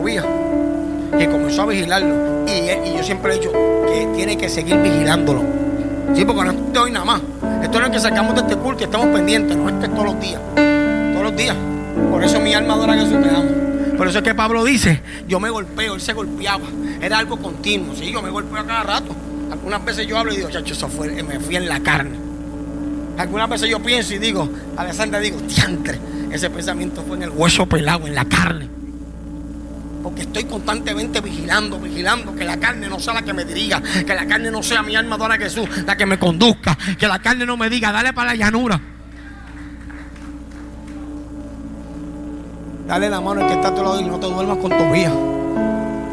Tobías y comenzó a vigilarlo. Y yo siempre he dicho que tiene que seguir vigilándolo. Sí, porque no es de hoy nada más. Esto no es que sacamos de este culto y estamos pendientes, no, es que todos los días. Todos los días. Por eso mi alma adora a Jesús, te amo. Por eso es que Pablo dice, yo me golpeo, él se golpeaba. Era algo continuo, sí, yo me golpeo a cada rato. Algunas veces yo hablo y digo, chacho, eso fue, me fui en la carne. Algunas veces yo pienso y digo, Alessandra, digo, diantre, ese pensamiento fue en el hueso pelado, en la carne. Porque estoy constantemente vigilando que la carne no sea la que me dirija, que la carne no sea mi alma adora a Jesús, la que me conduzca, que la carne no me diga, dale para la llanura. Dale la mano al que está a tu lado y no te duermas con Tobías.